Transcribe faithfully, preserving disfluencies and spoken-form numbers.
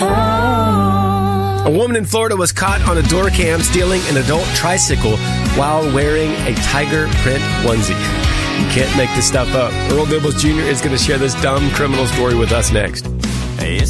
A woman in Florida was caught on a door cam stealing an adult tricycle while wearing a tiger print onesie. You can't make this stuff up. Earl Dibbles Junior is going to share this dumb criminal story with us next. It's